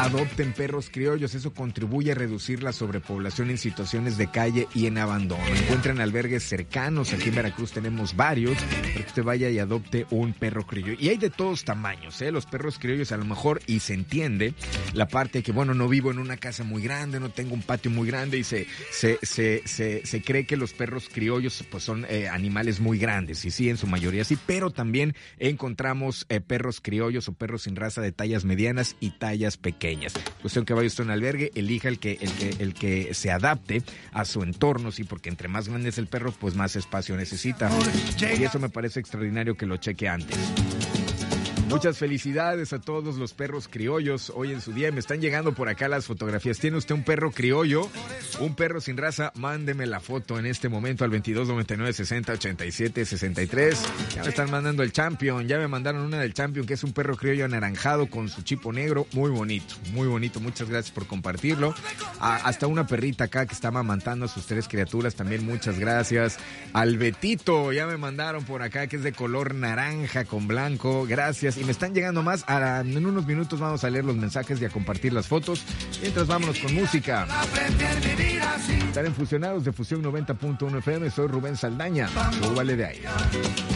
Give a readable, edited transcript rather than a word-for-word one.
adopten perros criollos. Eso contribuye a reducir la sobrepoblación en situaciones de calle y en abandono. Encuentran albergues cercanos. Aquí en Veracruz tenemos varios, para que usted vaya y adopte un perro criollo. Y hay de todos tamaños, los perros criollos a lo mejor, y se entiende la parte de que, bueno, no vivo en una casa muy grande, no tengo un patio muy grande, y se cree que los perros criollos pues son animales muy grandes, y sí, en su mayoría sí, pero también encontramos perros criollos o perros sin raza de tallas medianas y tallas pequeñas. Cuestión que vaya usted a un albergue, elija el que se adapte a su entorno, sí, porque entre más grande es el perro, pues más espacio necesita. Y eso me parece extraordinario que lo cheque antes. Muchas felicidades a todos los perros criollos hoy en su día. Me están llegando por acá las fotografías. ¿Tiene usted un perro criollo? Un perro sin raza, mándeme la foto en este momento al 2299 60 87 63. Ya me están mandando el Champion. Ya me mandaron una del Champion, que es un perro criollo anaranjado con su chipo negro. Muy bonito, muy bonito. Muchas gracias por compartirlo. Hasta una perrita acá que está amamantando a sus 3 criaturas. También muchas gracias. Al Betito, ya me mandaron por acá, que es de color naranja con blanco. Gracias. Y me están llegando más. En unos minutos vamos a leer los mensajes y a compartir las fotos. Mientras, vámonos con música. Están en Fusionados de Fusión 90.1 FM. Soy Rubén Saldaña. Súbale de ahí.